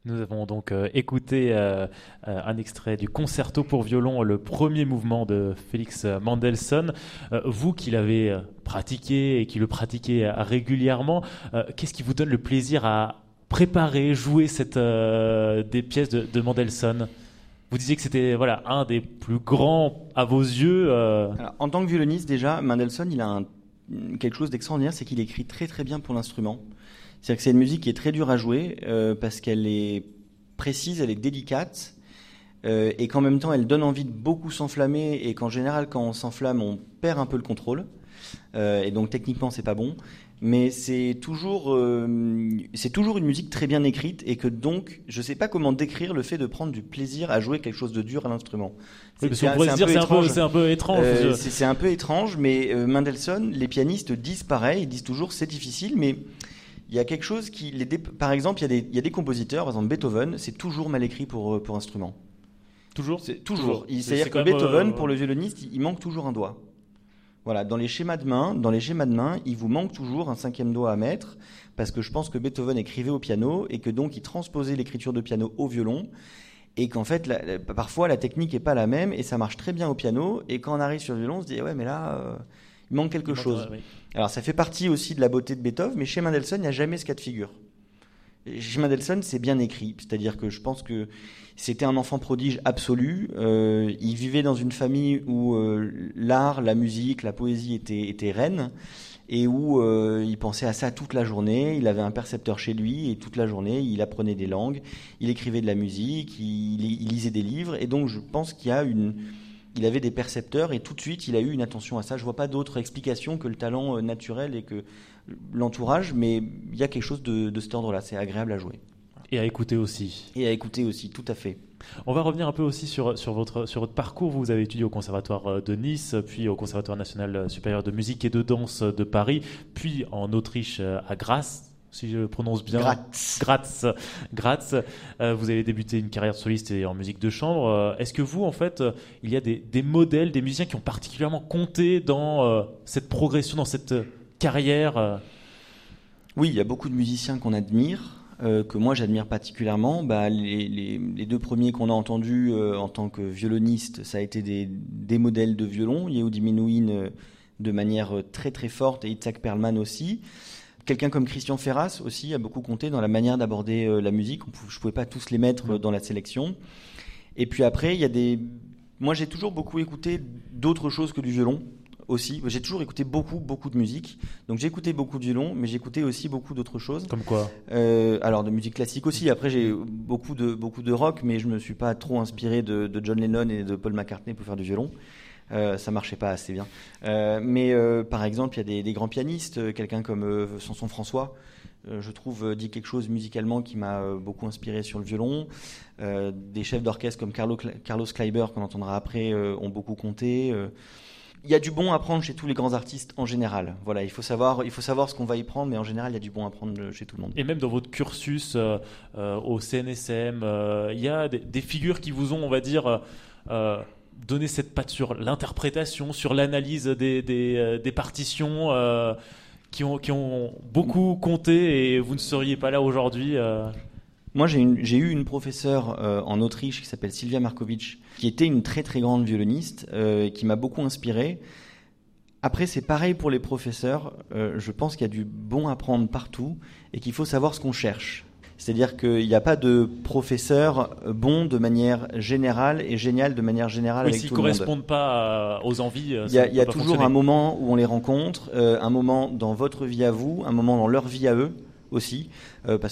Nous avons donc écouté un extrait du concerto pour violon, le premier mouvement de Félix Mendelssohn. Vous qui l'avez pratiqué et qui le pratiquez régulièrement, qu'est-ce qui vous donne le plaisir à préparer, jouer des pièces de Mendelssohn? Vous disiez que c'était voilà, un des plus grands à vos yeux. Alors, en tant que violoniste, déjà, Mendelssohn, il a quelque chose d'extraordinaire, c'est qu'il écrit très très bien pour l'instrument. C'est-à-dire que c'est une musique qui est très dure à jouer parce qu'elle est précise, elle est délicate et qu'en même temps elle donne envie de beaucoup s'enflammer et qu'en général quand on s'enflamme on perd un peu le contrôle et donc techniquement c'est pas bon. Mais c'est toujours une musique très bien écrite et que donc je sais pas comment décrire le fait de prendre du plaisir à jouer quelque chose de dur à l'instrument. Oui, parce qu'on pourrait se dire c'est un peu étrange. C'est un peu étrange, mais Mendelssohn, les pianistes disent pareil, ils disent toujours c'est difficile, mais il y a quelque chose par exemple, il y a des compositeurs, par exemple Beethoven, c'est toujours mal écrit pour instrument. Toujours. C'est toujours. C'est-à-dire que Beethoven, pour le violoniste, il manque toujours un doigt. Voilà, dans les schémas de main, il vous manque toujours un cinquième doigt à mettre, parce que je pense que Beethoven écrivait au piano et que donc il transposait l'écriture de piano au violon, et qu'en fait, parfois la technique est pas la même et ça marche très bien au piano, et quand on arrive sur le violon, on se dit ouais, mais là, il manque quelque chose. Oui. Alors ça fait partie aussi de la beauté de Beethoven, mais chez Mendelssohn, il n'y a jamais ce cas de figure. Chez Mendelssohn, c'est bien écrit, c'est-à-dire que je pense que c'était un enfant prodige absolu. Il vivait dans une famille où l'art, la musique, la poésie étaient reines et où il pensait à ça toute la journée. Il avait un percepteur chez lui et toute la journée, il apprenait des langues, il écrivait de la musique, il lisait des livres. Et donc, je pense il avait des percepteurs et tout de suite, il a eu une attention à ça. Je vois pas d'autre explication que le talent naturel et que l'entourage, mais il y a quelque chose de cet ordre-là. C'est agréable à jouer. Et à écouter aussi. Et à écouter aussi, tout à fait. On va revenir un peu aussi sur votre parcours. Vous avez étudié au Conservatoire de Nice, puis au Conservatoire national supérieur de musique et de danse de Paris, puis en Autriche à Graz, si je le prononce bien. Graz. Vous avez débuté une carrière de soliste et en musique de chambre. Est-ce que vous, en fait, il y a des modèles, des musiciens qui ont particulièrement compté dans cette progression, dans cette carrière Oui, il y a beaucoup de musiciens qu'on admire. Que moi j'admire particulièrement. Les deux premiers qu'on a entendus en tant que violoniste, ça a été des modèles de violon. Yehudi Menuhin de manière très très forte et Itzhak Perlman aussi. Quelqu'un comme Christian Ferras aussi a beaucoup compté dans la manière d'aborder la musique. Je ne pouvais pas tous les mettre dans la sélection. Et puis après, moi j'ai toujours beaucoup écouté d'autres choses que du violon. Aussi, j'ai toujours écouté beaucoup de musique. Donc j'ai écouté beaucoup de violon, mais j'écoutais aussi beaucoup d'autres choses. Comme quoi Alors de musique classique aussi. Après j'ai beaucoup de rock, mais je me suis pas trop inspiré de John Lennon et de Paul McCartney pour faire du violon. Ça marchait pas assez bien. Mais par exemple, il y a des grands pianistes, quelqu'un comme Samson François. Je trouve dit quelque chose musicalement qui m'a beaucoup inspiré sur le violon. Des chefs d'orchestre comme Carlos Kleiber, qu'on entendra après, ont beaucoup compté. Il y a du bon à prendre chez tous les grands artistes en général. Voilà, il faut savoir ce qu'on va y prendre, mais en général, il y a du bon à prendre chez tout le monde. Et même dans votre cursus au CNSM, il y a des figures qui vous ont, on va dire, donné cette patte sur l'interprétation, sur l'analyse des partitions, qui ont beaucoup compté et vous ne seriez pas là aujourd'hui. Moi, j'ai eu une professeure en Autriche qui s'appelle Silvia Markovic, qui était une très très grande violoniste, qui m'a beaucoup inspiré. Après, c'est pareil pour les professeurs. Je pense qu'il y a du bon à prendre partout et qu'il faut savoir ce qu'on cherche. C'est-à-dire qu'il n'y a pas de professeur bon de manière générale et génial de manière générale avec tout le monde. S'ils ne correspondent pas aux envies, il y a toujours un moment où on les rencontre, un moment dans votre vie à vous, un moment dans leur vie à eux aussi, parce